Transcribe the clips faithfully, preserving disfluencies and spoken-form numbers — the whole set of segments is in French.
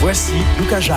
Voici Lucas Jacques.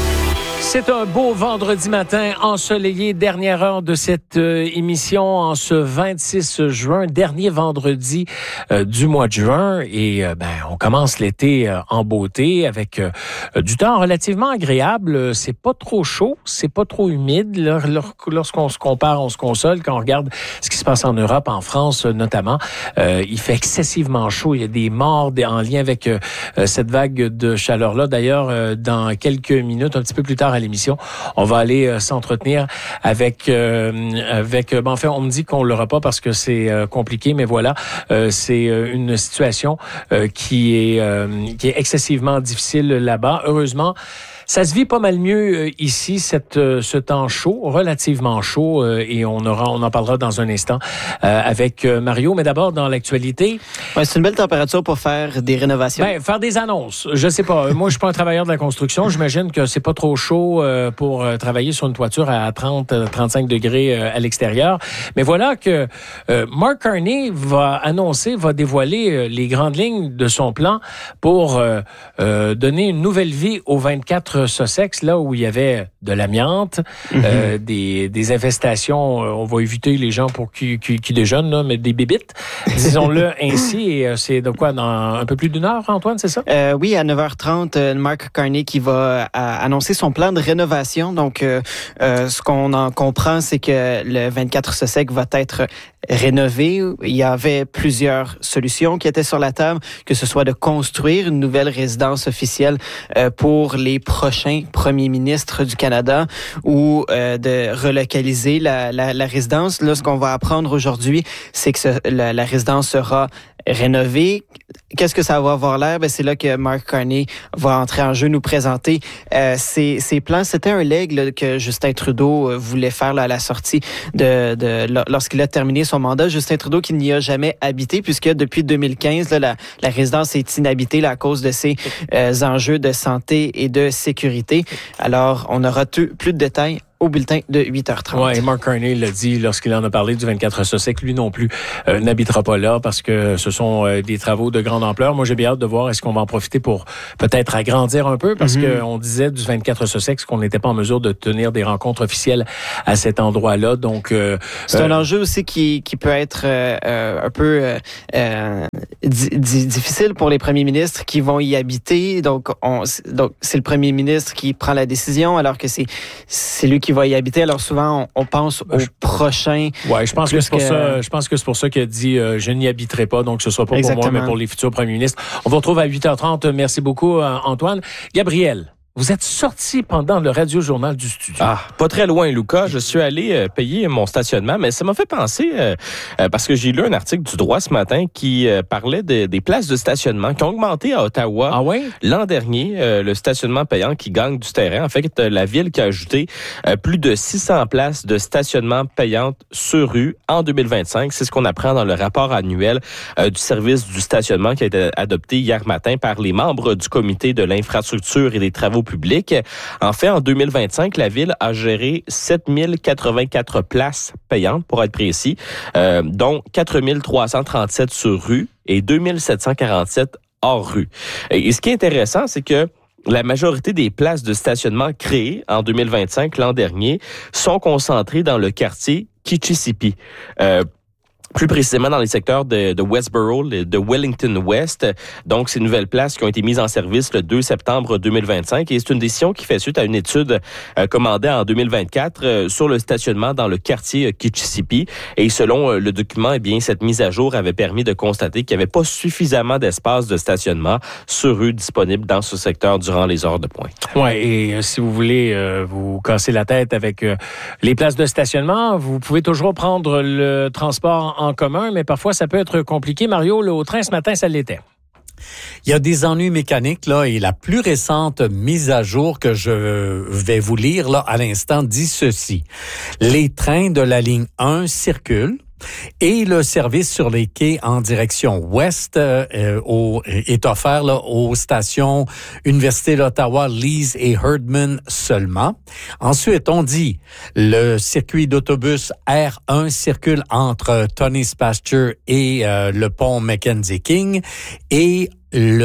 C'est un beau vendredi matin ensoleillé, dernière heure de cette euh, émission en ce vingt-six juin, dernier vendredi euh, du mois de juin. Et euh, ben, on commence l'été euh, en beauté avec euh, du temps relativement agréable. C'est pas trop chaud, c'est pas trop humide. Lors, lors, lorsqu'on se compare, on se console. Quand on regarde ce qui se passe en Europe, en France notamment, euh, il fait excessivement chaud. Il y a des morts des, en lien avec euh, cette vague de chaleur-là. D'ailleurs, euh, dans quelques minutes, un petit peu plus tard à l'émission, on va aller euh, s'entretenir avec euh, avec ben, enfin on me dit qu'on l'aura pas parce que c'est euh, compliqué, mais voilà, euh, c'est euh, une situation euh, qui est euh, qui est excessivement difficile là-bas. Heureusement, ça se vit pas mal mieux euh, ici, cette, euh, ce temps chaud, relativement chaud, euh, et on aura, on en parlera dans un instant euh, avec euh, Mario. Mais d'abord, dans l'actualité... Ouais, c'est une belle température pour faire des rénovations. Ben, faire des annonces. Je sais pas. Moi, je suis pas un travailleur de la construction. J'imagine que c'est pas trop chaud euh, pour euh, travailler sur une toiture à trente à trente-cinq degrés euh, à l'extérieur. Mais voilà que euh, Mark Carney va annoncer, va dévoiler euh, les grandes lignes de son plan pour euh, euh, donner une nouvelle vie au vingt-quatre Sussex, là où il y avait de l'amiante, mm-hmm. euh, des, des infestations, euh, on va éviter les gens pour qui, qui, qui déjeunent, là, mais des bébites, disons-le ainsi. Et euh, c'est de quoi, dans un peu plus d'une heure, Antoine, c'est ça? Euh, oui, à neuf heures trente, euh, Mark Carney qui va euh, annoncer son plan de rénovation. Donc, euh, euh, ce qu'on en comprend, c'est que le vingt-quatre Sussex va être rénové. Il y avait plusieurs solutions qui étaient sur la table, que ce soit de construire une nouvelle résidence officielle euh, pour les prochains premiers ministres du Canada ou euh, de relocaliser la, la, la résidence. Là, ce qu'on va apprendre aujourd'hui, c'est que ce, la, la résidence sera rénovée. Qu'est-ce que ça va avoir l'air? Ben, c'est là que Mark Carney va entrer en jeu, nous présenter euh, ses, ses plans. C'était un leg là, que Justin Trudeau euh, voulait faire là, à la sortie de, de lorsqu'il a terminé son mandat. Justin Trudeau qui n'y a jamais habité, puisque depuis deux mille quinze, là, la, la résidence est inhabitée là, à cause de ses euh, enjeux de santé et de sécurité. Alors, on aura t- plus de détails au bulletin de huit heures trente. Oui, et Mark Carney l'a dit lorsqu'il en a parlé du vingt-quatre Sussex, lui non plus euh, n'habitera pas là parce que ce sont euh, des travaux de grande ampleur. Moi, j'ai bien hâte de voir est-ce qu'on va en profiter pour peut-être agrandir un peu parce mm-hmm. qu'on disait du vingt-quatre Sussex qu'on n'était pas en mesure de tenir des rencontres officielles à cet endroit-là. Donc, euh, c'est euh, un enjeu aussi qui, qui peut être euh, un peu euh, euh, di- di- difficile pour les premiers ministres qui vont y habiter. Donc, on, donc, c'est le premier ministre qui prend la décision alors que c'est, c'est lui qui va y habiter. Alors souvent, on, on pense au prochain. Ouais, je pense que c'est pour que... ça. Je pense que c'est pour ça qu'il a dit euh, je n'y habiterai pas. Donc ce sera pas Exactement. pour moi, mais pour les futurs premiers ministres. On vous retrouve à huit heures trente. Merci beaucoup, Antoine. Gabriel. Vous êtes sorti pendant le radio-journal du studio. Ah, pas très loin, Lucas. Je suis allé euh, payer mon stationnement, mais ça m'a fait penser, euh, euh, parce que j'ai lu un article du Droit ce matin qui euh, parlait de, des places de stationnement qui ont augmenté à Ottawa. Ah ouais? L'an dernier, euh, le stationnement payant qui gagne du terrain. En fait, euh, la ville qui a ajouté euh, plus de six cents places de stationnement payantes sur rue en deux mille vingt-cinq. C'est ce qu'on apprend dans le rapport annuel euh, du service du stationnement qui a été adopté hier matin par les membres du comité de l'infrastructure et des travaux public. En fait, en deux mille vingt-cinq, la ville a géré sept mille quatre-vingt-quatre places payantes, pour être précis, euh, dont quatre mille trois cent trente-sept sur rue et deux mille sept cent quarante-sept hors rue. Et ce qui est intéressant, c'est que la majorité des places de stationnement créées en deux mille vingt-cinq, l'an dernier, sont concentrées dans le quartier Kitchissippi. Euh, Plus précisément dans les secteurs de, de Westboro, de Wellington West. Donc, ces nouvelles places qui ont été mises en service le deux septembre deux mille vingt-cinq. Et c'est une décision qui fait suite à une étude euh, commandée en deux mille vingt-quatre euh, sur le stationnement dans le quartier euh, Kitchissippi. Et selon euh, le document, eh bien, cette mise à jour avait permis de constater qu'il n'y avait pas suffisamment d'espace de stationnement sur rue disponible dans ce secteur durant les heures de pointe. Oui, et euh, si vous voulez euh, vous casser la tête avec euh, les places de stationnement, vous pouvez toujours prendre le transport en commun, mais parfois ça peut être compliqué. Mario, le train ce matin, ça l'était. Il y a des ennuis mécaniques, là, et la plus récente mise à jour que je vais vous lire, là, à l'instant, dit ceci. Les trains de la ligne un circulent. Et le service sur les quais en direction ouest euh, au, est offert là, aux stations Université d'Ottawa, Lees et Herdman seulement. Ensuite, on dit le circuit d'autobus R un circule entre Tony's Pasture et euh, le pont Mackenzie King et le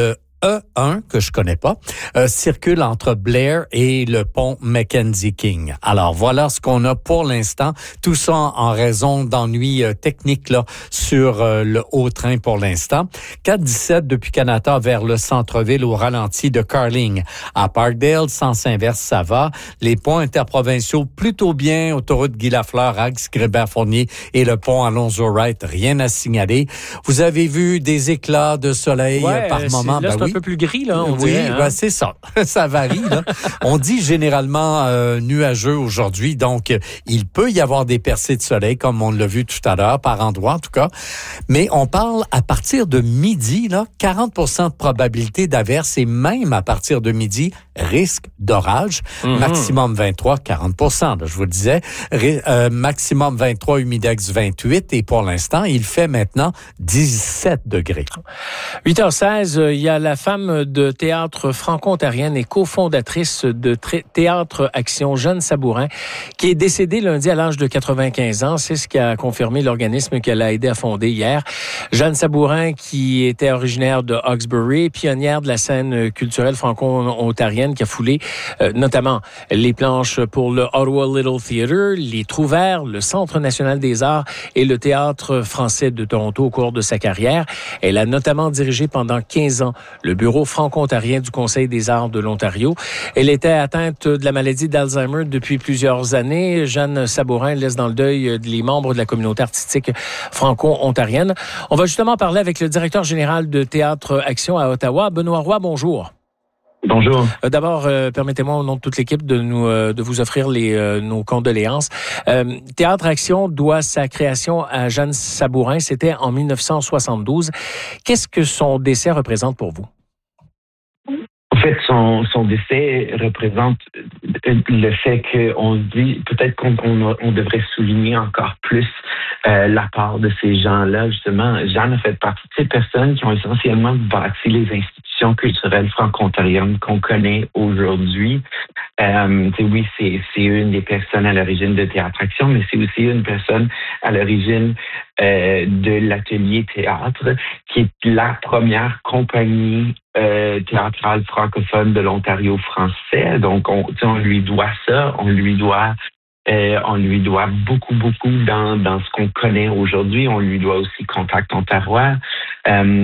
E un, que je connais pas, euh, circule entre Blair et le pont Mackenzie King. Alors, voilà ce qu'on a pour l'instant. Tout ça en raison d'ennuis euh, techniques là, sur euh, le haut train pour l'instant. quatre dix-sept depuis Kanata vers le centre-ville au ralenti de Carling. À Parkdale, sens inverse, ça va. Les ponts interprovinciaux, plutôt bien. Autoroute Guy-Lafleur, Axe, Grébert-Fournier et le pont Alonzo-Wright, rien à signaler. Vous avez vu des éclats de soleil ouais, par moment. Là, ben c'est oui. un peu plus gris, là, on oui, dirait. Hein? Ben c'est ça. Ça varie, là. On dit généralement euh, nuageux aujourd'hui, donc euh, il peut y avoir des percées de soleil, comme on l'a vu tout à l'heure, par endroits en tout cas. Mais on parle à partir de midi, là, quarante pour cent de probabilité d'averse et même à partir de midi, risque d'orage. Mm-hmm. Maximum vingt-trois, quarante pour cent, là, je vous le disais. Ré, euh, maximum vingt-trois, humidex vingt-huit et pour l'instant, il fait maintenant dix-sept degrés. huit heures seize, il y a la femme de théâtre franco-ontarienne et cofondatrice de Théâtre Action, Jeanne Sabourin, qui est décédée lundi à l'âge de quatre-vingt-quinze ans. C'est ce qu'a confirmé l'organisme qu'elle a aidé à fonder hier. Jeanne Sabourin, qui était originaire de Hawkesbury, pionnière de la scène culturelle franco-ontarienne, qui a foulé euh, notamment les planches pour le Ottawa Little Theatre, les Trous Verts, le Centre national des arts et le Théâtre français de Toronto au cours de sa carrière. Elle a notamment dirigé pendant quinze ans le bureau franco-ontarien du Conseil des arts de l'Ontario. Elle était atteinte de la maladie d'Alzheimer depuis plusieurs années. Jeanne Sabourin laisse dans le deuil les membres de la communauté artistique franco-ontarienne. On va justement parler avec le directeur général de Théâtre Action à Ottawa, Benoît Roy. Bonjour. Bonjour. Euh, d'abord, euh, permettez-moi au nom de toute l'équipe de nous euh, de vous offrir les euh, nos condoléances. Euh, Théâtre Action doit sa création à Jeanne Sabourin. C'était en dix-neuf cent soixante-douze. Qu'est-ce que son décès représente pour vous? En fait, son, son décès représente le fait qu'on dit, peut-être qu'on, qu'on on devrait souligner encore plus euh, la part de ces gens-là. Justement, Jeanne a fait partie de ces personnes qui ont essentiellement bâti les institutions culturelles franco-ontariennes qu'on connaît aujourd'hui. Euh, oui, c'est, c'est une des personnes à l'origine de Théâtre Action, mais c'est aussi une personne à l'origine euh, de l'Atelier Théâtre, qui est la première compagnie euh, théâtrale francophone de l'Ontario français. Donc, on, on lui doit ça, on lui doit Euh, on lui doit beaucoup, beaucoup dans, dans ce qu'on connaît aujourd'hui. On lui doit aussi Contact Ontario. Euh,